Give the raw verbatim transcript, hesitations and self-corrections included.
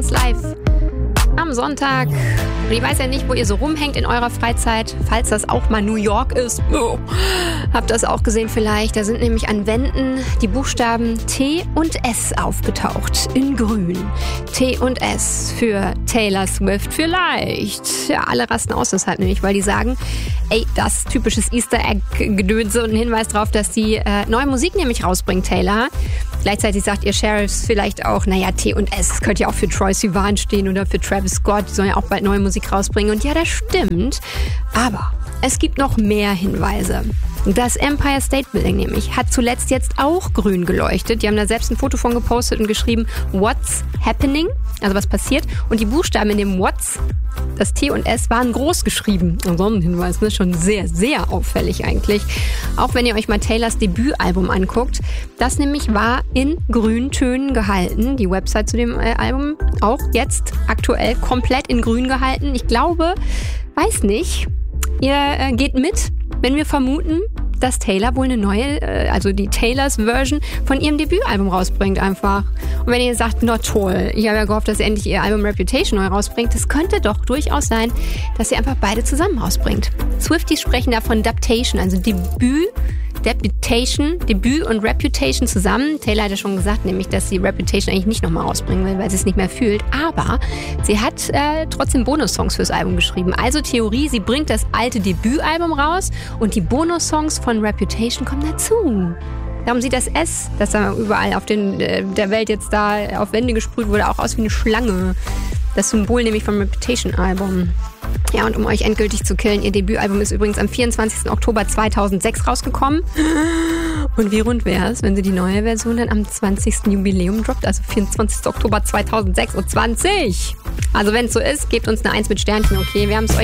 eins live am Sonntag. Und ich weiß ja nicht, wo ihr so rumhängt in eurer Freizeit, falls das auch mal New York ist. Oh, habt das auch gesehen vielleicht? Da sind nämlich an Wänden die Buchstaben T und S aufgetaucht, in grün. T und S für Taylor Swift vielleicht. Ja, alle rasten aus deshalb nämlich, weil die sagen, ey, das typisches Easter Egg-Gedönse und ein Hinweis darauf, dass die äh, neue Musik nämlich rausbringt, Taylor. Gleichzeitig sagt ihr Sheriffs vielleicht auch, naja, T und S könnte ja auch für Troye Sivan stehen oder für Travis Scott, die sollen ja auch bald neue Musik rausbringen. Und ja, das stimmt. Aber es gibt noch mehr Hinweise. Das Empire State Building nämlich hat zuletzt jetzt auch grün geleuchtet. Die haben da selbst ein Foto von gepostet und geschrieben, what's happening? Also was passiert? Und die Buchstaben in dem What's, das T und S, waren groß geschrieben. So ein Hinweis, ne? Schon sehr, sehr auffällig eigentlich. Auch wenn ihr euch mal Taylors Debütalbum anguckt. Das nämlich war in Grüntönen gehalten. Die Website zu dem äh, Album auch jetzt aktuell komplett in grün gehalten. Ich glaube, weiß nicht, ihr äh, geht mit, wenn wir vermuten, dass Taylor wohl eine neue, äh, also die Taylors Version von ihrem Debütalbum rausbringt einfach. Und wenn ihr sagt, na toll, ich habe ja gehofft, dass sie endlich ihr Album Reputation neu rausbringt, das könnte doch durchaus sein, dass sie einfach beide zusammen rausbringt. Swifties sprechen da von Dubtation, also Debüt, Deputation, Debüt und Reputation zusammen. Taylor hat ja schon gesagt, nämlich, dass sie Reputation eigentlich nicht nochmal rausbringen will, weil sie es nicht mehr fühlt. Aber sie hat äh, trotzdem Bonussongs fürs Album geschrieben. Also Theorie, sie bringt das alte Debütalbum raus und die Bonussongs von Reputation kommen dazu. Darum sieht das S, das da überall auf den, äh, der Welt jetzt da auf Wände gesprüht wurde, auch aus wie eine Schlange. Das Symbol nämlich vom Reputation-Album. Ja, und um euch endgültig zu killen, ihr Debütalbum ist übrigens am vierundzwanzigsten Oktober zweitausendsechs rausgekommen. Und wie rund wäre es, wenn sie die neue Version dann am zwanzigsten Jubiläum droppt, also vierundzwanzigsten Oktober zweitausendsechsundzwanzig. Also wenn es so ist, gebt uns eine eins mit Sternchen, okay? Wir haben es euch